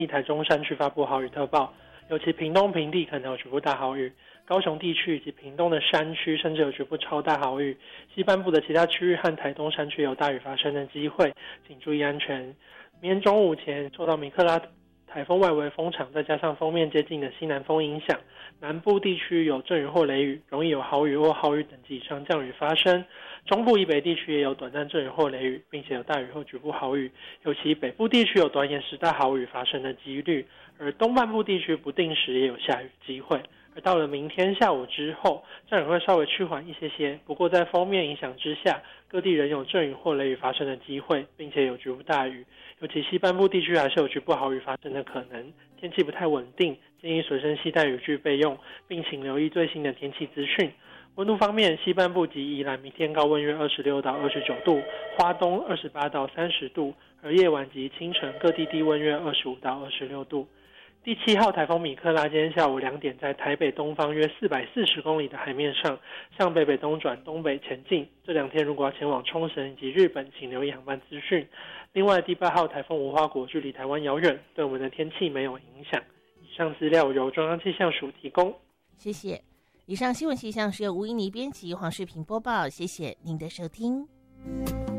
台中山区发布豪雨特报，尤其屏东平地可能有局部大豪雨，高雄地区以及屏东的山区甚至有局部超大豪雨，西半部的其他区域和台东山区有大雨发生的机会，请注意安全。明天中午前受到米克拉台风外围风场再加上锋面接近的西南风影响，南部地区有阵雨或雷雨，容易有豪雨或豪雨等级以上降雨发生。中部以北地区也有短暂阵雨或雷雨，并且有大雨或局部豪雨，尤其北部地区有短延时大豪雨发生的几率，而东半部地区不定时也有下雨机会。而到了明天下午之后，降雨会稍微趋缓一些，不过在锋面影响之下，各地仍有阵雨或雷雨发生的机会，并且有局部大雨，尤其西半部地区还是有局部豪雨发生的可能。天气不太稳定，建议随身携带雨具备用，并请留意最新的天气资讯。温度方面，西半部及宜兰明天高温约26到29度，花东28到30度，而夜晚及清晨各地低温约25到26度。第7号台风米克拉今天下午2点在台北东方约440公里的海面上，向北北东转东北前进。这2天如果要前往冲绳以及日本，请留意航班资讯。另外，第8号台风无花果距离台湾遥远，对我们的天气没有影响。以上资料由中央气象署提供。 谢谢。以上新闻气象是由吴依妮编辑，黄世平播报。谢谢您的收听。